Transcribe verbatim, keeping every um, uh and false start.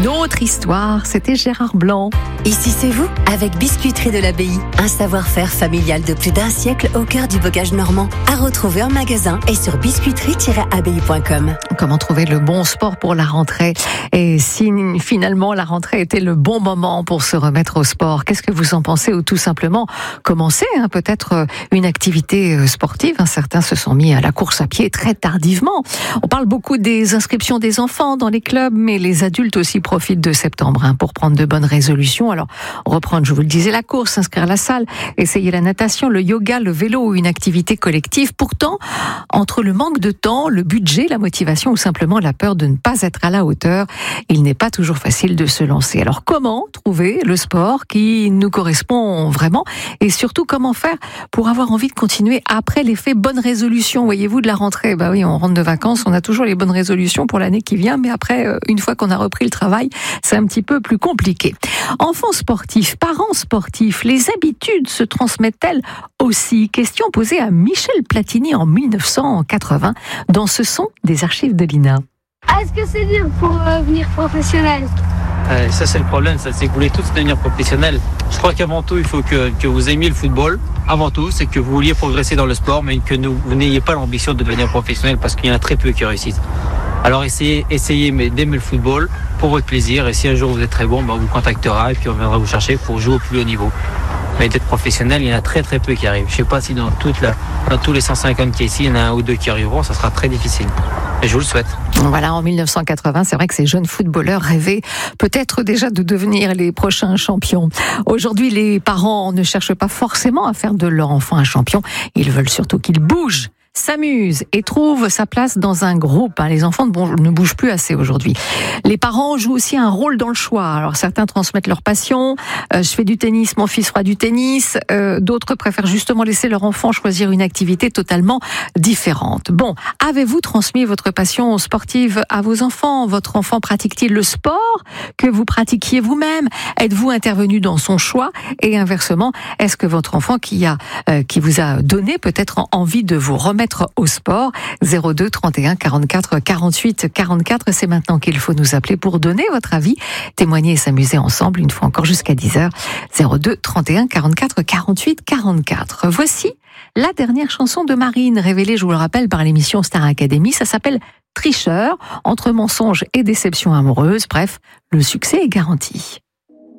une autre histoire. C'était Gérard Blanc. Ici c'est vous, avec Biscuiterie de l'Abbaye. Un savoir-faire familial de plus d'un siècle au cœur du bocage normand. À retrouver en magasin et sur biscuiterie tiret abbaye point com. Comment trouver le bon sport pour la rentrée? Et si finalement la rentrée était le bon moment pour se remettre au sport, qu'est-ce que vous en pensez? Ou tout simplement commencer hein, peut-être une activité sportive. Certains se sont mis à la course à pied très tardivement. On parle beaucoup des inscriptions des enfants dans les clubs, mais les adultes aussi profitent de septembre hein, pour prendre de bonnes résolutions. Alors, reprendre, je vous le disais, la course, s'inscrire à la salle, essayer la natation, le yoga, le vélo ou une activité collective. Pourtant, entre le manque de temps, le budget, la motivation ou simplement la peur de ne pas être à la hauteur, il n'est pas toujours facile de se lancer. Alors, comment trouver le sport qui nous correspond vraiment et surtout comment faire pour avoir envie de continuer après l'effet bonne résolution, voyez-vous, de la rentrée? Bah oui, on rentre de vacances, on a toujours les bonnes résolutions pour l'année qui vient, mais après, une fois qu'on a repris le travail, c'est un petit peu plus compliqué. Enfants sportifs, parents sportifs, les habitudes se transmettent-elles aussi? Question posée à Michel Platini en dix-neuf cent quatre-vingts dans Ce sont des archives de l'I N A. Est-ce que c'est dur pour euh, devenir professionnel? Euh, ça c'est le problème, ça, c'est que vous voulez tous devenir professionnels. Je crois qu'avant tout, il faut que, que vous aimiez le football. Avant tout, c'est que vous vouliez progresser dans le sport, mais que nous, vous n'ayez pas l'ambition de devenir professionnel parce qu'il y en a très peu qui réussissent. Alors essayez, essayez d'aimer le football pour votre plaisir et si un jour vous êtes très bon, ben on vous contactera et puis on viendra vous chercher pour jouer au plus haut niveau. Mais d'être professionnel, il y en a très très peu qui arrivent. Je ne sais pas si dans, toute la, dans tous les cent cinquante qui est ici, il y en a un ou deux qui arriveront, ça sera très difficile. Et je vous le souhaite. Voilà, en dix-neuf cent quatre-vingts, c'est vrai que ces jeunes footballeurs rêvaient peut-être déjà de devenir les prochains champions. Aujourd'hui, les parents ne cherchent pas forcément à faire de leur enfant un champion. Ils veulent surtout qu'il bouge, s'amuse et trouve sa place dans un groupe. Les enfants ne bougent plus assez aujourd'hui. Les parents jouent aussi un rôle dans le choix. Alors certains transmettent leur passion. Euh, je fais du tennis, mon fils fera du tennis. Euh, d'autres préfèrent justement laisser leur enfant choisir une activité totalement différente. Bon, avez-vous transmis votre passion sportive à vos enfants? Votre enfant pratique-t-il le sport que vous pratiquiez vous-même? Êtes-vous intervenu dans son choix? Et inversement, est-ce que votre enfant qui a euh, qui vous a donné peut-être envie de vous remettre au sport? Zéro deux trente et un quarante-quatre quarante-huit quarante-quatre, c'est maintenant qu'il faut nous appeler pour donner votre avis, témoigner et s'amuser ensemble une fois encore jusqu'à dix heures. Zéro deux trente et un quarante-quatre quarante-huit quarante-quatre. Voici la dernière chanson de Marine, révélée, je vous le rappelle, par l'émission Star Academy. Ça s'appelle Tricheur, entre mensonges et déception amoureuse. Bref, le succès est garanti.